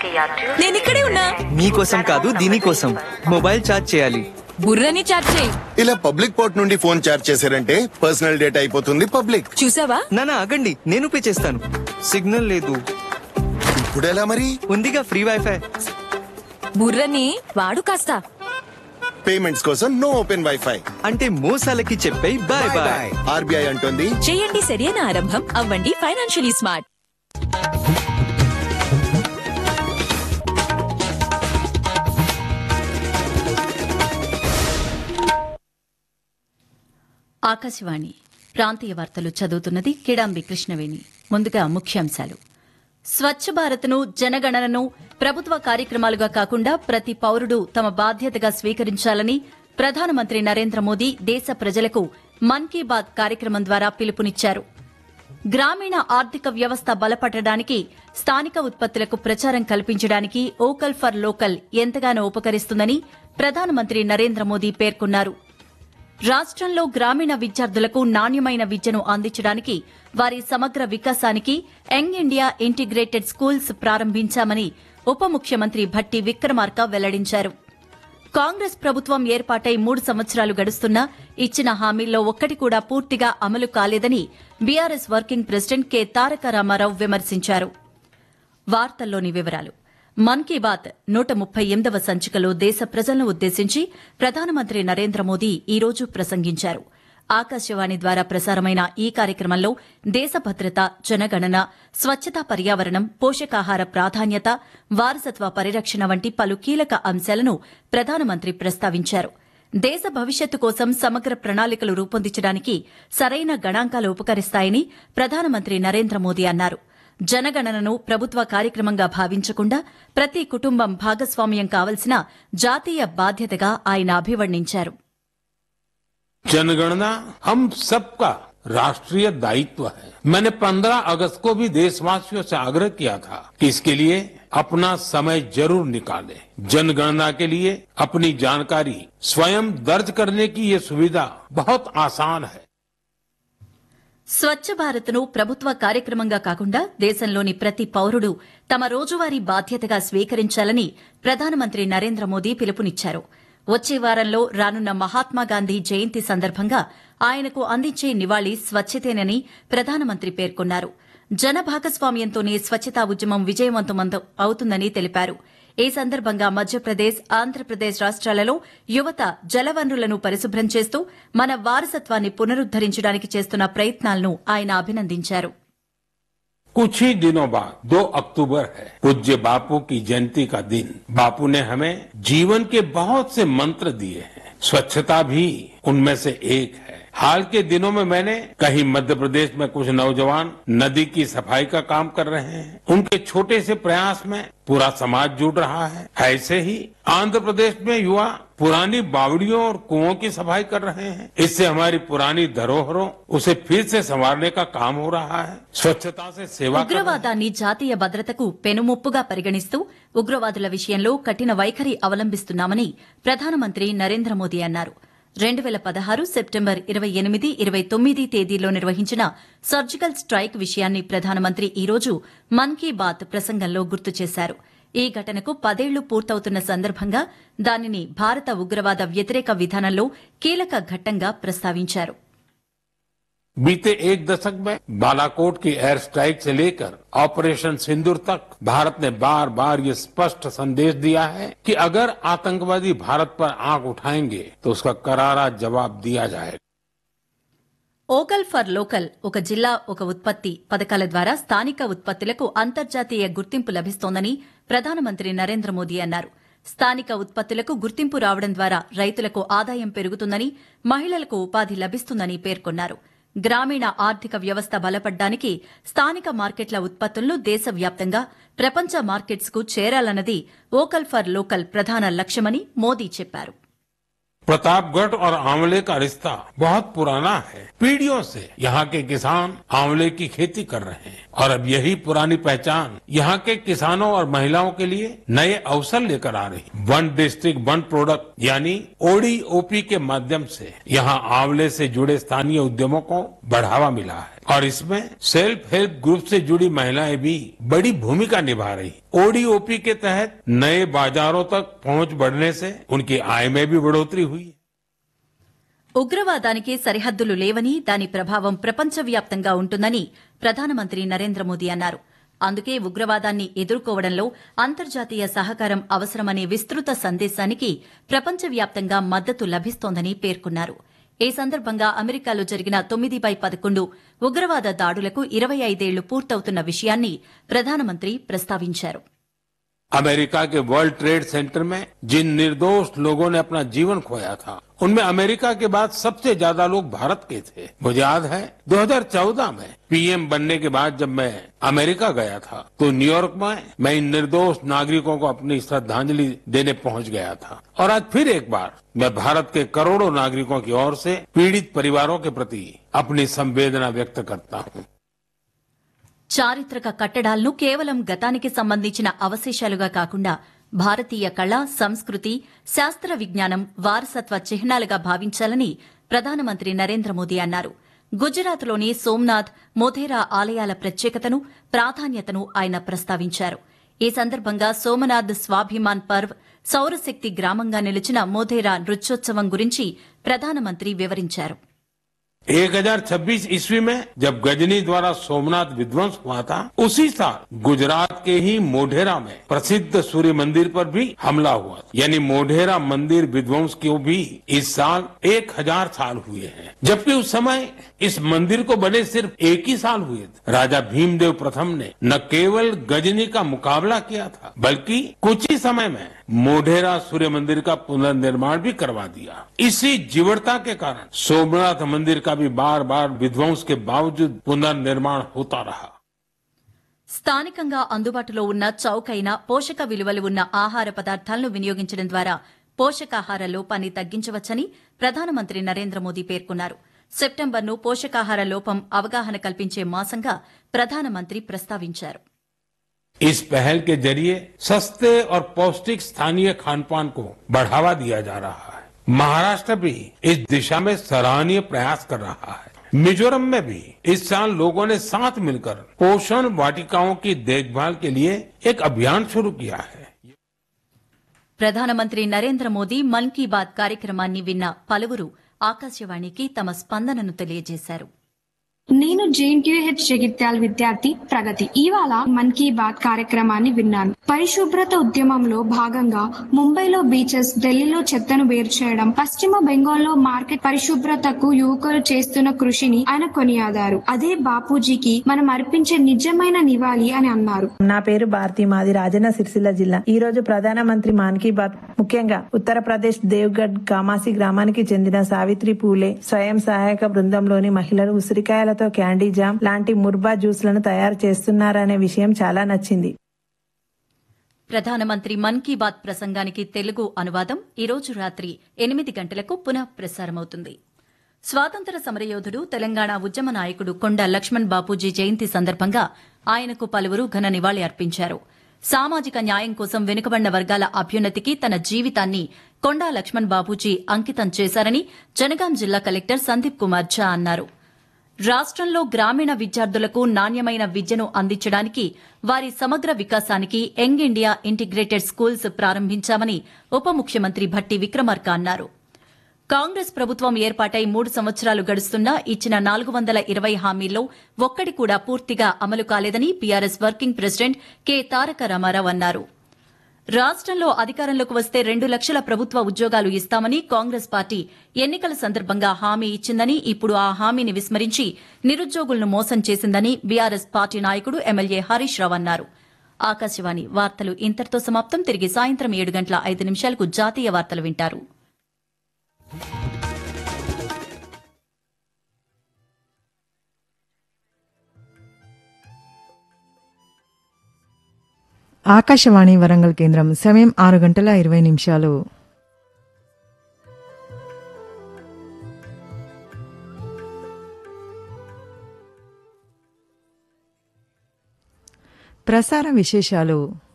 నేను ఇక్కడే ఉన్నా. మీకోసం కాదు దీనికోసం మొబైల్ ఛార్జ్ చేయాలి. బుర్రని చాట్ చేయి. ఇలా పబ్లిక్ పోర్ట్ నుండి ఫోన్ చార్జ్ చేశారంటే పర్సనల్ డేటా అయిపోతుంది పబ్లిక్. చూసావా? నానా ఆగండి, నేను పే చేస్తాను. సిగ్నల్ లేదు. ఇప్పుడు ఎలా మరి? ఉందిగా ఫ్రీ వైఫై. బుర్రని వాడు కాస్త. పేమెంట్స్ కోసం నో ఓపెన్ వైఫై. అంటే మోసాలకి చెప్పే బాయ్ బాయ్. ఆర్బీఐ అంటుంది చేయండి సరైన ఆరంభం, అవ్వండి ఫైనాన్షియలీ స్మార్ట్. ఆకాశవాణి ప్రాంతీయ వార్తలు చదువుతున్నది కిడాంబి కృష్ణవేణి. ముందుగా ముఖ్యాంశాలు. స్వచ్ఛ భారత్ను, జనగణనను ప్రభుత్వ కార్యక్రమాలుగా కాకుండా ప్రతి పౌరుడు తమ బాధ్యతగా స్వీకరించాలని ప్రధానమంత్రి నరేంద్ర మోదీ దేశ ప్రజలకు మన్ కీ బాత్ కార్యక్రమం ద్వారా పిలుపునిచ్చారు. గ్రామీణ ఆర్థిక వ్యవస్థ బలపడడానికి, స్థానిక ఉత్పత్తులకు ప్రచారం కల్పించడానికి వోకల్ ఫర్ లోకల్ ఎంతగానో ఉపకరిస్తుందని ప్రధానమంత్రి నరేంద్ర మోదీ పేర్కొన్నారు. రాష్ట్రంలో గ్రామీణ విద్యార్థులకు నాణ్యమైన విద్యను అందించడానికి, వారి సమగ్ర వికాసానికి యంగ్ ఇండియా ఇంటిగ్రేటెడ్ స్కూల్స్ ప్రారంభించామని ఉప ముఖ్యమంత్రి భట్టి విక్రమార్క వెల్లడించారు. కాంగ్రెస్ ప్రభుత్వం ఏర్పాటై 3 సంవత్సరాలు గడుస్తున్నా ఇచ్చిన హామీల్లో ఒక్కటి కూడా పూర్తిగా అమలు కాలేదని బీఆర్ఎస్ వర్కింగ్ ప్రెసిడెంట్ కె తారక రామారావు విమర్శించారు. వార్తల్లోని వివరాలు. మన్ కీ బాత్ 138వ సంచికలో దేశ ప్రజలను ఉద్దేశించి ప్రధానమంత్రి నరేంద్ర మోదీ ఈ రోజు ప్రసంగించారు. ఆకాశవాణి ద్వారా ప్రసారమైన ఈ కార్యక్రమంలో దేశ భద్రత, జనగణన, స్వచ్ఛత, పర్యావరణం, పోషకాహార ప్రాధాన్యత, వారసత్వ పరిరక్షణ వంటి పలు కీలక అంశాలను ప్రధానమంత్రి ప్రస్తావించారు. దేశ భవిష్యత్తు కోసం సమగ్ర ప్రణాళికలు రూపొందించడానికి సరైన గణాంకాలు ఉపకరిస్తాయని ప్రధానమంత్రి నరేంద్ర మోదీ అన్నారు. జనగణనను ప్రభుత్వ కార్యక్రమంగా భావించకుండా ప్రతి కుటుంబం భాగస్వామ్యం కావలసిన జాతీయ బాధ్యతగా ఆయన అభివర్ణించారు. जनगणना हम सबका राष्ट्रीय दायित्व है। मैंने 15 अगस्त को भी देशवासियों से आग्रह किया था कि इसके लिए अपना समय जरूर निकालें। जनगणना के लिए अपनी जानकारी स्वयं दर्ज करने की ये सुविधा बहुत आसान है. స్వచ్ఛ భారత్ను ప్రభుత్వ కార్యక్రమంగా కాకుండా దేశంలోని ప్రతి పౌరుడు తమ రోజువారీ బాధ్యతగా స్వీకరించాలని ప్రధానమంత్రి నరేంద్ర మోదీ పిలుపునిచ్చారు. వచ్చే వారంలో రానున్న మహాత్మాగాంధీ జయంతి సందర్భంగా ఆయనకు అందించే నివాళి స్వచ్ఛతేనని ప్రధానమంత్రి పేర్కొన్నారు. జన భాగస్వామ్యంతోనే స్వచ్ఛతా ఉద్యమం విజయవంతం అవుతుందని తెలిపారు. ఈ సందర్భంగా మధ్యప్రదేశ్, ఆంధ్రప్రదేశ్ రాష్ట్రాలలో యువత జలవనరులను పరిశుభ్రం చేస్తూ మన వారసత్వాన్ని పునరుద్దరించడానికి చేస్తున్న ప్రయత్నాలను ఆయన అభినందించారు. कुछ ही दिनों बाद 2 अक्टूबर है, पूज्य बापू की जयंती का दिन। बापू ने हमें जीवन के बहुत से मंत्र दिए हैं, स्वच्छता भी उनमें से एक है। हाल के दिनों में मैंने कहीं मध्य प्रदेश में कुछ नौजवान नदी की सफाई का काम कर रहे हैं। उनके छोटे से प्रयास में पूरा समाज जुड़ रहा है। ऐसे ही आंध्र प्रदेश में युवा पुरानी बावड़ियों और कुओं की सफाई कर रहे हैं। इससे हमारी पुरानी धरोहरों उसे फिर से संवारने का काम हो रहा है। स्वच्छता से सेवा ఉగ్రవాదాన్ని జాతీయ భద్రతకు పెనుముప్పుగా పరిగణిస్తూ ఉగ్రవాదుల విషయంలో కఠిన వైఖరి అవలంబిస్తున్నామని ప్రధానమంత్రి నరేంద్ర మోదీ అన్నారు. 2016 సెప్టెంబర్ 28, 29 తేదీల్లో నిర్వహించిన సర్జికల్ స్ట్రైక్ విషయాన్ని ప్రధానమంత్రి ఈ రోజు మన్ కీ బాత్ ప్రసంగంలో గుర్తు చేశారు. ఈ ఘటనకు 10 ఏళ్లు పూర్తవుతున్న సందర్భంగా దానిని భారత ఉగ్రవాద వ్యతిరేక విధానంలో కీలక ఘట్టంగా ప్రస్తావించారు. बीते 1 दशक में बालाकोट की एयर स्ट्राइक से लेकर ऑपरेशन सिंदूर तक भारत ने बार बार ये स्पष्ट संदेश दिया है कि अगर आतंकवादी भारत पर आंख उठाएंगे तो उसका करारा जवाब दिया जाएगा. వోకల్ ఫర్ లోకల్, ఒక జిల్లా ఒక ఉత్పత్తి పథకాల ద్వారా స్థానిక ఉత్పత్తులకు అంతర్జాతీయ గుర్తింపు లభిస్తోందని ప్రధానమంత్రి నరేంద్ర మోదీ అన్నారు. స్థానిక ఉత్పత్తులకు గుర్తింపు రావడం ద్వారా రైతులకు ఆదాయం పెరుగుతుందని, మహిళలకు ఉపాధి లభిస్తుందని పేర్కొన్నారు. గ్రామీణ ఆర్థిక వ్యవస్థ బలపడ్డానికి స్థానిక మార్కెట్ల ఉత్పత్తులను దేశవ్యాప్తంగా ప్రపంచ మార్కెట్స్కు చేరాలన్నది వోకల్ ఫర్ లోకల్ ప్రధాన లక్ష్యమని మోదీ చెప్పారు. प्रतापगढ़ और आंवले का रिश्ता बहुत पुराना है। पीढ़ियों से यहाँ के किसान आंवले की खेती कर रहे हैं और अब यही पुरानी पहचान यहाँ के किसानों और महिलाओं के लिए नए अवसर लेकर आ रही। 1 डिस्ट्रिक्ट 1 प्रोडक्ट यानी ओडीओपी के माध्यम से यहाँ आंवले से जुड़े स्थानीय उद्यमों को बढ़ावा मिला है। और इसमें सेल्फ हेल्प ग्रुप से जुड़ी महिलाएं भी बड़ी भूमिका निभा रही। ओडीओपी के तहत नए बाजारों तक पहुंच बढ़ने से उनकी आय में भी बढ़ोतरी हुई। ఉగ్రవాదానికి సరిహద్దులు లేవని దాని ప్రభావం ప్రపంచవ్యాప్తంగా ఉంటుందని ప్రధానమంత్రి నరేంద్ర మోదీ అన్నారు. అందుకే ఉగ్రవాదాన్ని ఎదుర్కోవడంలో అంతర్జాతీయ సహకారం అవసరమనే విస్తృత సందేశానికి ప్రపంచవ్యాప్తంగా మద్దతు లభిస్తోందని పేర్కొన్నారు. ఈ సందర్భంగా అమెరికాలో జరిగిన 9/11 ఉగ్రవాద దాడులకు 25 ఏళ్లు పూర్తవుతున్న విషయాన్ని ప్రధానమంత్రి ప్రస్తావించారు. अमेरिका के वर्ल्ड ट्रेड सेंटर में जिन निर्दोष लोगों ने अपना जीवन खोया था, उनमें अमेरिका के बाद सबसे ज्यादा लोग भारत के थे। मुझे याद है 2014 में पीएम बनने के बाद जब मैं अमेरिका गया था तो न्यूयॉर्क में मैं इन निर्दोष नागरिकों को अपनी श्रद्धांजलि देने पहुंच गया था। और आज फिर एक बार मैं भारत के करोड़ों नागरिकों की ओर से पीड़ित परिवारों के प्रति अपनी संवेदना व्यक्त करता हूं। చారిత్రక కట్టడాలను కేవలం గతానికి సంబంధించిన అవశేషాలుగా కాకుండా భారతీయ కళ, సంస్కృతి, శాస్త్ర విజ్ఞానం, వారసత్వ చిహ్నాలుగా భావించాలని ప్రధానమంత్రి నరేంద్ర మోదీ అన్నారు. గుజరాత్లోని సోమనాథ్, మోధేరా ఆలయాల ప్రత్యేకతను, ప్రాధాన్యతను ఆయన ప్రస్తావించారు. ఈ సందర్భంగా సోమనాథ్ స్వాభిమాన్ పర్వ్, సౌరశక్తి గ్రామంగా నిలిచిన మోధేరా నృత్యోత్సవం గురించి ప్రధానమంత్రి వివరించారు. 1026 ईस्वी में जब गजनी द्वारा सोमनाथ विध्वंस हुआ था, उसी साल गुजरात के ही मोढेरा में प्रसिद्ध सूर्य मंदिर पर भी हमला हुआ। यानी मोढेरा मंदिर विध्वंस को भी इस साल 1000 साल हुए हैं, जबकि उस समय इस मंदिर को बने सिर्फ 1 ही साल हुए थे। राजा भीमदेव प्रथम ने न केवल गजनी का मुकाबला किया था, बल्कि कुछ ही समय में मोढेरा सूर्य मंदिर का पुनर्निर्माण भी करवा दिया। इसी जीवटता के कारण सोमनाथ मंदिर का भी बार बार विध्वंस के बावजूद पुनर्निर्माण होता रहा। స్థానికంగా అందుబాటులో ఉన్న చౌకైన పోషక విలువలు ఉన్న ఆహార పదార్థాలను వినియోగించడం ద్వారా పోషకాహార లోపాన్ని తగ్గించవచ్చని ప్రధానమంత్రి నరేంద్ర మోదీ పేర్కొన్నారు. సెప్టెంబర్ను పోషకాహార లోపం అవగాహన కల్పించే మాసంగా ప్రధానమంత్రి ప్రస్తావించారు. इस पहल के जरिए सस्ते और पौष्टिक स्थानीय खानपान को बढ़ावा दिया जा रहा है। महाराष्ट्र भी इस दिशा में सराहनीय प्रयास कर रहा है। मिजोरम में भी इस साल लोगों ने साथ मिलकर पोषण वाटिकाओं की देखभाल के लिए एक अभियान शुरू किया है। ప్రధానమంత్రి నరేంద్ర మోదీ మన్ కీ బాత్ కార్యక్రమాన్ని విన్న పలువురు ఆకాశవాణికి తమ స్పందనను తెలియజేశారు. నేను జేఎన్టీయూహెచ్ జగిత్యాల విద్యార్థి ప్రగతి. ఇవాళ మన్ కీ బాత్ కార్యక్రమాన్ని విన్నాను. పరిశుభ్రత ఉద్యమంలో భాగంగా ముంబైలో బీచెస్, ఢిల్లీలో చెత్తను వేరు చేయడం, పశ్చిమ బెంగాల్లో మార్కెట్ పరిశుభ్రతకు యువకులు చేస్తున్న కృషిని ఆయన కొనియాడారు. అదే బాపూజీకి మనం అర్పించే నిజమైన నివాళి అని అన్నారు. నా పేరు భారతి, మాది రాజన్న సిరిసిల్ల జిల్లా. ఈ రోజు ప్రధానమంత్రి మన్ కీ బాత్ ముఖ్యంగా ఉత్తరప్రదేశ్ దేవ్గఢ్ కామాసి గ్రామానికి చెందిన సావిత్రి పూలే స్వయం సహాయక బృందంలోని మహిళలు ఉసిరికాయలతో క్యాండీ జామ్ లాంటి ముర్బా జ్యూస్లను తయారు చేస్తున్నారనే విషయం చాలా నచ్చింది. ప్రధానమంత్రి మన్ కీ బాత్ ప్రసంగానికి తెలుగు అనువాదం ఈ రోజు రాత్రి 8 గంటలకు పునః ప్రసారమవుతుంది. స్వాతంత్ర సమరయోధుడు, తెలంగాణ ఉద్యమ నాయకుడు కొండా లక్ష్మణ్ బాపూజీ జయంతి సందర్భంగా ఆయనకు పలువురు ఘన నివాళి అర్పించారు. సామాజిక న్యాయం కోసం వెనుకబడిన వర్గాల అభ్యున్నతికి తన జీవితాన్ని కొండా లక్ష్మణ్ బాపూజీ అంకితం చేశారని జనగాం జిల్లా కలెక్టర్ సందీప్ కుమార్ ఝా అన్నారు. రాష్టంలో గ్రామీణ విద్యార్థులకు నాణ్యమైన విద్యను అందించడానికి, వారి సమగ్ర వికాసానికి యంగ్ ఇండియా ఇంటిగ్రేటెడ్ స్కూల్స్ ప్రారంభించామని ఉప ముఖ్యమంత్రి భట్టి విక్రమార్క అన్నారు. కాంగ్రెస్ ప్రభుత్వం ఏర్పాటై 3 సంవత్సరాలు గడుస్తున్నా ఇచ్చిన 420 హామీల్లో ఒక్కటి కూడా పూర్తిగా అమలు కాలేదని బీఆర్ఎస్ వర్కింగ్ ప్రెసిడెంట్ కె తారక రామారావు అన్నారు. రాష్టంలో అధికారంలోకి వస్తే 2 లక్షల ప్రభుత్వ ఉద్యోగాలు ఇస్తామని కాంగ్రెస్ పార్టీ ఎన్నికల సందర్భంగా హామీ ఇచ్చిందని, ఇప్పుడు ఆ హామీని విస్మరించి నిరుద్యోగులను మోసం చేసిందని బీఆర్ఎస్ పార్టీ నాయకుడు ఎమ్మెల్యే హరీష్ రావు అన్నారు. ఆకాశవాణి వార్తలు ఇంతటితో సమాప్తం. తిరిగి సాయంత్రం 7:05 జాతీయ వార్తలు వింటారు. ఆకాశవాణి వరంగల్ కేంద్రం. సమయం 6:20. ప్రసార విశేషాలు.